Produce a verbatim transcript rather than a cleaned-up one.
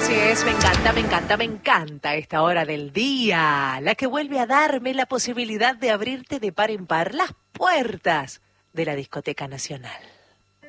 Así es, me encanta, me encanta, me encanta esta hora del día, la que vuelve a darme la posibilidad de abrirte de par en par las puertas de la Discoteca Nacional.